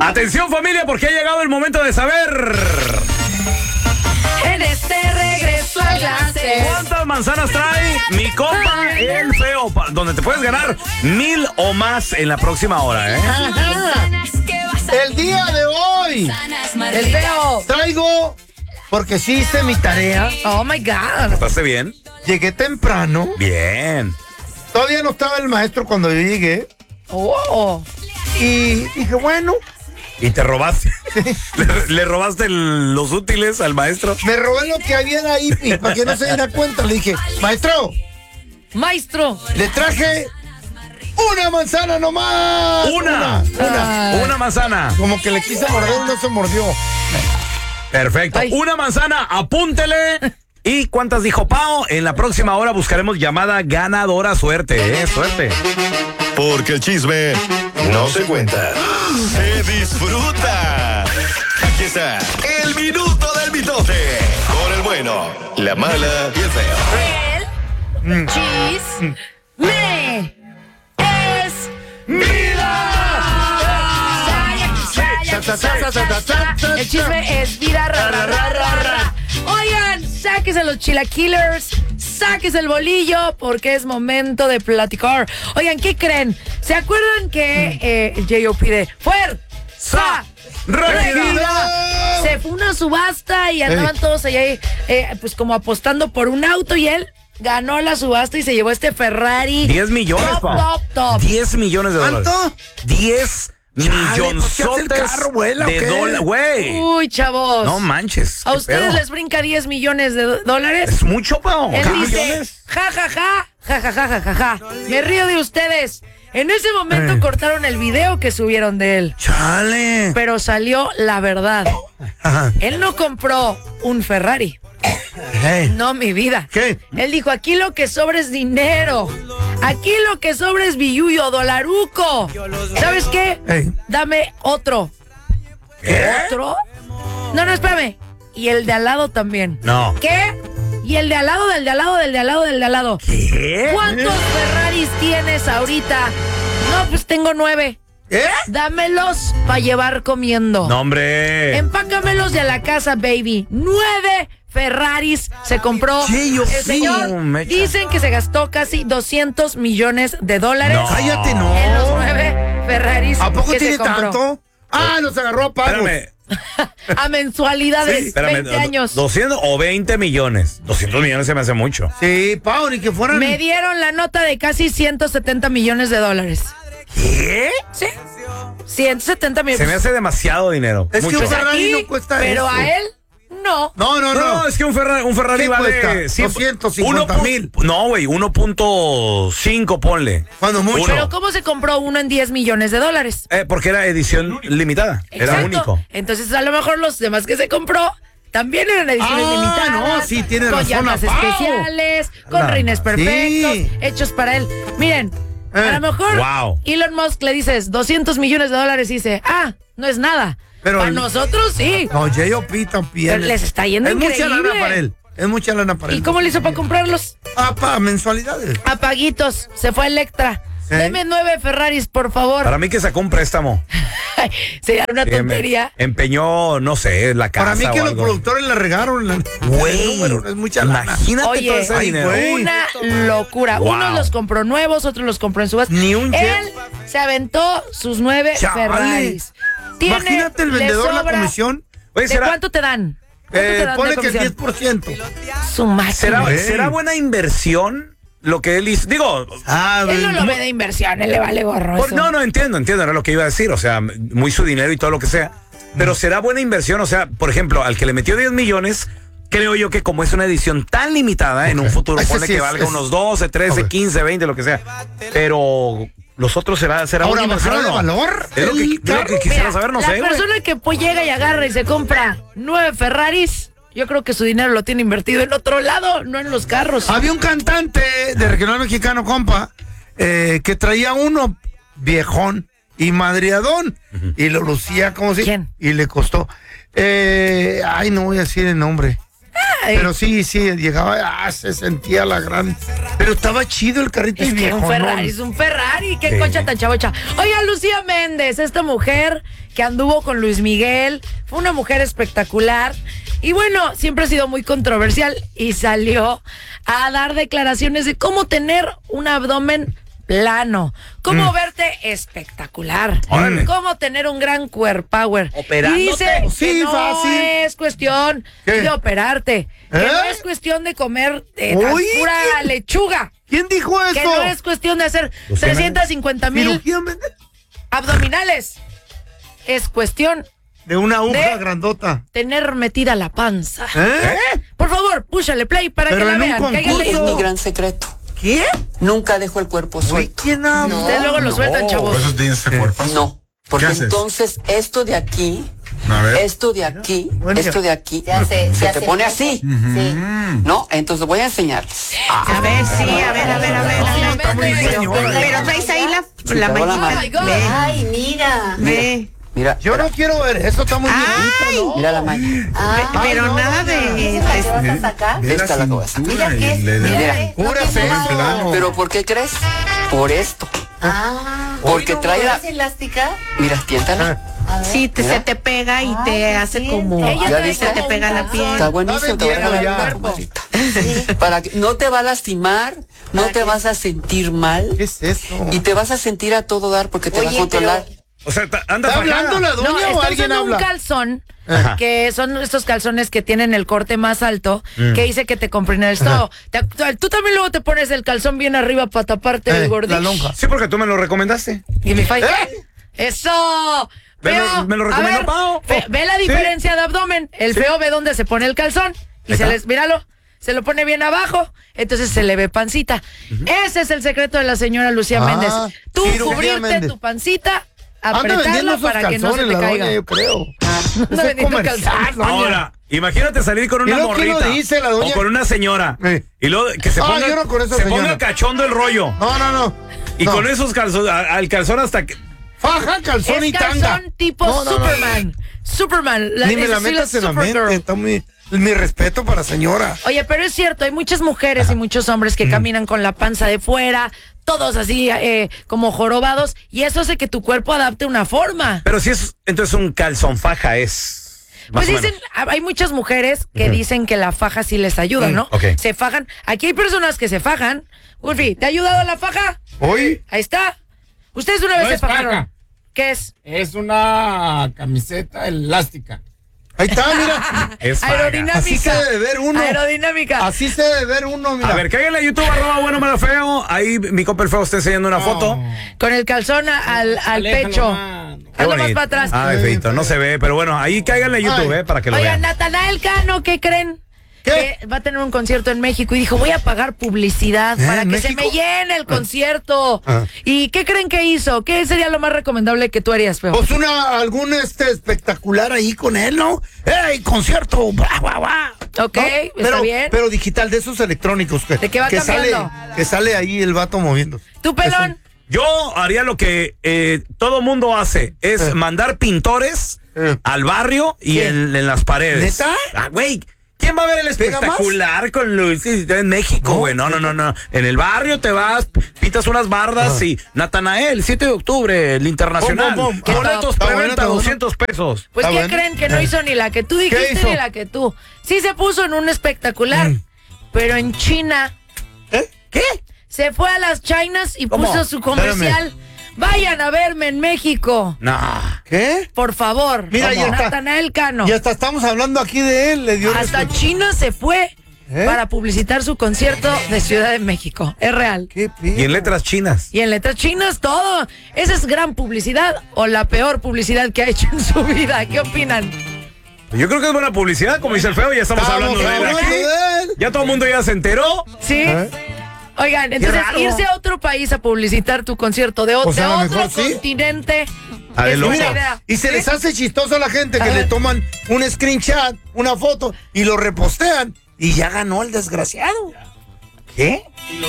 Atención, familia, porque ha llegado el momento de saber. En este regreso a clases. ¿Cuántas manzanas trae mi compa el feo? Donde te puedes ganar 1,000 o más en la próxima hora, ¿eh? Ajá. El día de hoy, El feo. traigo, porque sí hice mi tarea, Oh my God. ¿Estás bien? llegué temprano. Bien. Todavía no estaba el maestro cuando yo llegué. Oh. Y dije, bueno, ¿Y te robaste? ¿Le robaste los útiles al maestro? me robé lo que había ahí y para que no se diera cuenta. Le dije, maestro, Maestro. le traje una manzana nomás. Una manzana. Como que le quise morder y no se mordió. Perfecto. Ay. Una manzana, apúntele. ¿Y cuántas dijo Pao? En la próxima hora buscaremos llamada ganadora. Suerte, suerte. Porque el chisme no se cuenta, se disfruta. Aquí está el minuto del mitote. Con el bueno, la mala y el feo. El chisme es El chisme es vida. Oigan, sáquese los chilaquilers, sáquese el bolillo, porque es momento de platicar. Oigan, ¿qué creen? ¿Se acuerdan que J.O. pide fuerza regida? Se fue una subasta y andaban todos allá, pues como apostando por un auto, y él ganó la subasta y se llevó este Ferrari. 10 millones, top. 10 millones de dólares. ¿Cuánto? 10 millonzotes ¿por qué hace el carro, vuela, o de qué? dólares, güey. Uy, chavos. No manches. ¿A ¿qué ustedes pedo? les brinca 10 millones de dólares? Es mucho, Pao. Él ¿Qué dice, millones? ja, ja, ja, ja, ja, ja, ja, ja, ja. Me río de ustedes. En ese momento cortaron el video que subieron de él, Chale. pero salió la verdad. Ajá. Él no compró un Ferrari. Hey. No, mi vida. ¿Qué? Él dijo, aquí lo que sobra es dinero. Aquí lo que sobra es billuyo, dolaruco. ¿Sabes qué? Hey. Dame otro. ¿Qué? ¿Otro? No, espérame. Y el de al lado también. No. ¿Qué? Y el de al lado, del de al lado, del de al lado, del de al lado. ¿Qué? ¿Cuántos Ferraris tienes ahorita? No, pues tengo 9. ¿Eh? Dámelos para llevar comiendo. No, hombre. Empácamelos de la casa, baby. 9 Ferraris se compró. Sí, yo El sí. señor, Mecha. dicen que se gastó casi 200 millones de dólares No. Cállate, no. en los 9 Ferraris ¿A poco que tiene se compró. tanto? Ah, nos agarró a pagos. Espérame. A mensualidades, Espérame. 20 años. 200 o 20 millones. 200 millones se me hace mucho. Sí, Pau, ni que fueran. Me dieron la nota de casi 170 millones de dólares. ¿Qué? Sí. 170 millones. Se me hace demasiado dinero. Es que mucho. un Ferrari Aquí, no cuesta pero eso. a él, no. No. Es que un Ferrari ¿Qué vale cuesta? 250,000. No, güey, 1.5 ponle. Cuando mucho. Pero ¿cómo se compró uno en 10 millones de dólares? Porque era edición limitada. Era Exacto. único. Entonces, a lo mejor los demás que se compró también eran ediciones limitadas. no, sí, tiene con razón, llantas Pau. especiales, con Anda. rines perfectos, Sí. hechos para él. Miren, a lo mejor Wow. Elon Musk le dices 200 millones de dólares y dice, no es nada. Pero para el- nosotros sí. No, J.O.P. también. Pero les está yendo es increíble. mucha lana para él. Es mucha lana para él. ¿Y cómo le hizo para comprarlos? Ah, para mensualidades. A paguitos. Se fue a Electra. ¿Sí? Deme 9 Ferraris, por favor. Para mí que sacó un préstamo. Sería una tontería. Empeñó, no sé, la casa. Para mí que o los algo. productores le regaron el Güey, número. Es mucha lana. imagínate Oye, todo ese ay, dinero. güey. Una locura. Wow. Unos los compró nuevos, otros los compró en subasta. Ni un Él jet. se aventó sus 9 Chale. Ferraris. Imagínate el le vendedor, la sobra- comisión. Oye, ¿De ¿será, cuánto te dan? ¿Cuánto te dan Pone de que el comisión? 10%. Su máquina. será, Ey. ¿será buena inversión lo que él hizo? Digo, Ah, Él no lo ve de inversión, él le vale gorro eso. no entiendo, era lo que iba a decir. O sea, muy su dinero y todo lo que sea. Pero será buena inversión. O sea, por ejemplo, al que le metió 10 millones, creo yo que como es una edición tan limitada, en un futuro Ese ponle sí que es- valga es- unos 12, 13, Ok. 15, 20, lo que sea. Pero los otros será Ahora, buena inversión. ¿bajaron ¿o de no? valor Es lo que, el es lo que carro? quisiera Mira, saber, no la sé, güey. persona que pues llega y agarra y se compra 9 Ferraris, yo creo que su dinero lo tiene invertido en otro lado, no en los carros. Había un cantante de regional mexicano, compa, que traía uno viejón y madreadón y lo lucía como si... ¿Quién? Y le costó. Ay, no voy a decir el nombre. Ay, Pero sí, llegaba, se sentía la gran... Pero estaba chido el carrito y es que viejo. un Ferrari es un Ferrari, qué Sí. concha tan chavocha. Oiga, Lucía Méndez, esta mujer que anduvo con Luis Miguel. Fue una mujer espectacular. Y bueno, siempre ha sido muy controversial y salió a dar declaraciones de cómo tener un abdomen plano, cómo verte espectacular, cómo tener un gran core power. Operándote. Y dice Sí, que no fácil. es cuestión de operarte, que no es cuestión de comer Uy, pura lechuga, ¿Quién dijo eso? que no es cuestión de hacer 350,000 ¿Cirugía médica? abdominales. Es cuestión De una aguja de- grandota. tener metida la panza. ¿Eh? Por favor, púchale play para Pero que la en un vean. concurso. Cáiganle. Es mi gran secreto. ¿Qué? Nunca dejo el cuerpo Uy, suelto. ¿quién habla? Ustedes luego lo sueltan, chavos. Por eso tienes ese cuerpo. No. Porque ¿Qué haces? entonces esto de aquí, A ver. esto de aquí, Bueno, esto de aquí, se se te hace pone fuerte. así. Sí. ¿No? Entonces voy a enseñarles. A ver, sí, a ver. Pero traes ahí la te hago la manita. mano. Ay, mira. Ve. Mira, Yo no quiero ver, eso está muy Ay. bien. mira la maña. Pero nada ¿Qué vas de. a sacar? Ve la Esta la que voy a sacar. cintura Mira y qué es. le Mira. Pura plano. ¿Pero por qué crees? Por esto. Porque trae la... ¿Es elástica? Mira, tiéntala. Sí, se te pega y te hace como. Ella Ya trae viste, como te pega un la calzón. piel. Está buenísimo, te voy a vendiendo regalar ya. una comadrita. Para que no te va a lastimar, no te vas a sentir mal ¿Qué es eso? y te vas a sentir a todo dar porque te va a Oye, controlar. O sea, anda ¿Está fajada. hablando la doña No, o está alguien usando un habla? calzón, Ajá. que son estos calzones que tienen el corte más alto, que dice que te comprime el estómago. Tú también luego te pones el calzón bien arriba para taparte el gordito. la lonja. Sí, porque tú me lo recomendaste. Y mi falla. ¡Eso! Feo, Me lo a recomendó ver, Pao. ve la diferencia de abdomen. El feo ve dónde se pone el calzón. Y Ahí se está. les, míralo, se lo pone bien abajo. Entonces se le ve pancita. Ese es el secreto de la señora Lucía Ah, Méndez. Tú cirugía cubrirte Méndez. tu pancita, Anda vendiendo apretarla esos para que no se calzones te la caiga. doña, yo creo. Anda Ese vendiendo comercial, calzones. doña. Ahora, imagínate salir con ¿Y una luego quién lo morrita dice, la doña? o con una señora y luego que se Ah, ponga, yo no con esa se señora. ponga cachondo el rollo No. y No. con esos calzones al calzón hasta que Faja, calzón Es y tanga. calzón tipo No. Superman. Superman. Ni me la es estilo metas en la Supergirl. mente. Está mi respeto para señora. Oye, pero es cierto, hay muchas mujeres y muchos hombres que caminan con la panza de fuera, todos así como jorobados, y eso hace que tu cuerpo adapte una forma. pero si es entonces un calzón faja es más Pues o dicen, menos. hay muchas mujeres que dicen que la faja sí les ayuda, ¿no? ok. Se fajan. Aquí hay personas que se fajan. Urfi, ¿te ha ayudado la faja? Hoy, Ahí está. Ustedes una vez No se es fajaron. faja. ¿Qué es? Es una camiseta elástica. ahí está, mira. Es faja. Aerodinámica. Así se debe ver uno. Aerodinámica. Así se debe ver uno, mira. A ver, cáiganle a YouTube, @bueno malo feo. Ahí mi copa el feo está enseñando una foto. Con el calzón al Aléjalo pecho. más. Qué Hazlo más bonito. para atrás. Ay, feito, no se ve, pero bueno, ahí cáiganle a YouTube, Ay. para que lo Oigan, vean. Natanael Cano, ¿qué creen? ¿Qué? Que va a tener un concierto en México y dijo, voy a pagar publicidad para ¿En que se México? me llene el concierto. Ah. ¿Y qué creen que hizo? ¿Qué sería lo más recomendable que tú harías, Feo? Pues algún espectacular ahí con él, ¿no? ¡Ey, concierto! ¡Bra, bra, bra! Ok, ¿No? está bien. Pero digital, de esos electrónicos. ¿De qué va cambiando? Que sale ahí el vato moviendo. ¿Tú, pelón? Yo haría lo que todo mundo hace, es mandar pintores al barrio y ¿Qué? en las paredes. ¿Neta? Ah, güey, ¿quién va a ver el ¿Pega más? espectacular con Luis en México, güey? No. En el barrio te vas, pintas unas bardas y Natanael, 7 de octubre, el internacional. Bom, bom, bom. Boletos Está bueno, preventa, está bueno. 200 pesos. Pues, Está ¿qué bueno. creen que no hizo ni la que tú dijiste hizo? ni la que tú? Sí se puso en un espectacular, pero en China ¿Qué? se fue a las Chinas y ¿Cómo? puso su comercial. Vayan a verme en México. No. ¿Qué? Por favor. Mira, ya está. Natanael Cano. Y hasta estamos hablando aquí de él. Le dio Hasta respeto. China se fue ¿Eh? para publicitar su concierto de Ciudad de México. Es real. ¿Qué pedo? Y en letras chinas. Y en letras chinas todo. ¿Esa es gran publicidad o la peor publicidad que ha hecho en su vida? ¿Qué opinan? Yo creo que es buena publicidad, como dice el feo, ya estamos hablando de él hablando aquí. de él. Ya todo el mundo ya se enteró. ¿Sí? ¿Eh? Oigan, entonces raro. irse a otro país a publicitar tu concierto de, O sea, de a lo otro mejor sí. continente. A ver, es lo- buena Mira, idea. y se ¿Sí? les hace chistoso a la gente que A le ver. toman un screenshot, una foto y lo repostean y ya ganó el desgraciado. ¿Qué?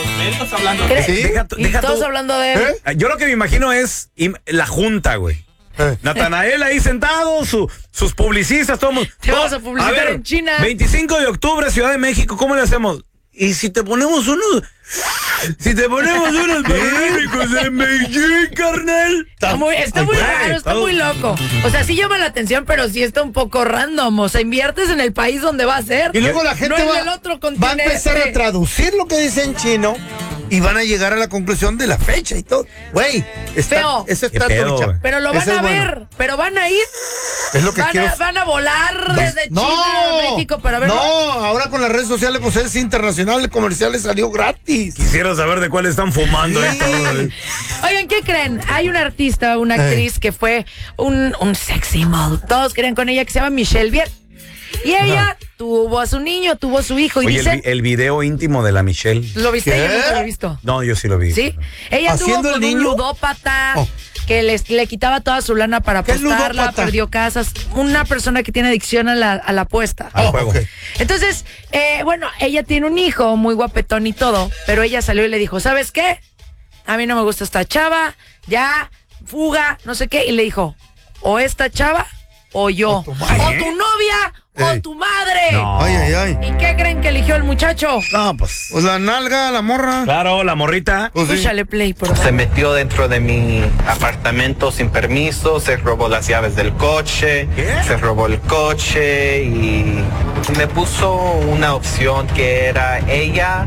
¿Crees? Sí. Y todos hablando de él. ¿Eh? Yo lo que me imagino es la junta, güey. Natanael ahí sentado, sus publicistas, todo el mundo. Te vamos a publicitar ver, en China. 25 de octubre, Ciudad de México, ¿cómo le hacemos? Y si te ponemos unos Si te ponemos unos panorámicos en Beijing, carnal. Está muy raro, está muy loco. O sea, sí llama la atención, pero sí está un poco random. O sea, inviertes en el país donde va a ser. Y luego la gente no en el otro va a continente. empezar a traducir lo que dice en chino y van a llegar a la conclusión de la fecha y todo. Güey, Feo. eso está Qué pedo, trucha. güey. Pero lo van Ese a es bueno. ver, pero van a ir. Es lo que quiero. Van a volar desde China a México para verlo. No, ahora con las redes sociales, pues es internacional, el comercial le salió gratis. Quisiera saber de cuál están fumando y todo. Oigan, ¿qué creen? Hay una artista, una actriz que fue un sexy model. Todos creen con ella, que se llama Michelle Viet. Y ella tuvo a su niño, tuvo a su hijo. Y Oye, dice, el video íntimo de la Michelle. ¿lo viste? ¿Qué? Yo nunca lo he visto. No, yo sí lo vi. ¿Sí? Ella tuvo ¿Haciendo con el un niño? ludópata Oh. que le quitaba toda su lana para ¿Qué apostarla, ludópata? perdió casas. Una persona que tiene adicción a la apuesta. Al juego. ok. Entonces, bueno, ella tiene un hijo muy guapetón y todo, pero ella salió y le dijo, ¿sabes qué? A mí no me gusta esta chava, ya, fuga, no sé qué. Y le dijo, o esta chava o yo. O tu novia o tu madre. No. Ay, ay, ay. ¿Y qué creen que eligió el muchacho? No, pues. Pues la nalga, la morra. Claro, la morrita. Pues sí. Escúchale play, por favor. Se metió dentro de mi apartamento sin permiso, se robó las llaves del coche, se robó el coche y me puso una opción que era ella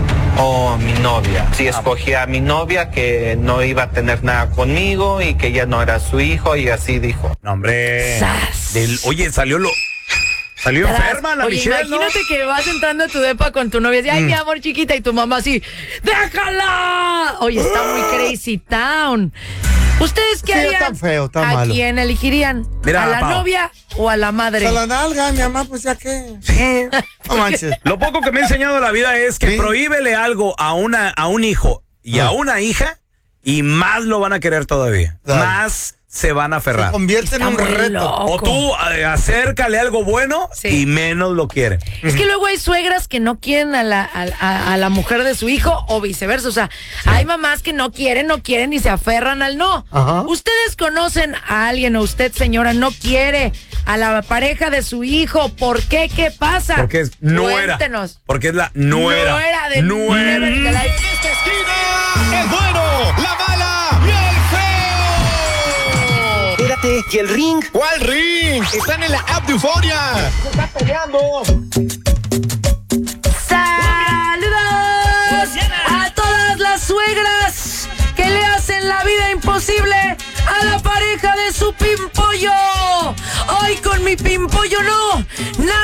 o mi novia. Si escogía a mi novia, que no iba a tener nada conmigo y que ya no era su hijo, y así dijo. No, hombre. Sas. Oye, salió enferma la Oye, Michelle, ¿no? imagínate que vas entrando a tu depa con tu novia y dice, ay, mi amor chiquita, y tu mamá así, ¡déjala! Oye, está muy crazy town. ¿Ustedes qué Sí, harían? está feo, está ¿A malo. quién elegirían? Mira, ¿A la Pao. novia o a la madre? A la nalga, mi mamá, pues ya qué. Sí. No manches. Lo poco que me ha enseñado la vida es que Sí. prohíbele algo a un hijo y a una hija y más lo van a querer todavía. Dale. Más se van a Se aferrar. convierte en Está un muy reto. loco. O tú acércale algo bueno Sí. y menos lo quiere. Es que luego hay suegras que no quieren a la mujer de su hijo o viceversa. O sea, hay mamás que no quieren y se aferran al no. Ajá. ¿Ustedes conocen a alguien o usted, señora, no quiere a la pareja de su hijo? ¿Por qué? ¿Qué pasa? Porque es nuera. Cuéntenos. Porque es la nuera. Nuera de Nuera. Never in the Life. esta esquina, el bueno, la mala y el feo. Espérate, ¿y el ring? ¿Cuál ring? Están en la app de Euforia. ¡Saludos a todas las suegras que le hacen la vida imposible a la pareja de su pimpollo! Hoy con mi pimpollo no, nada.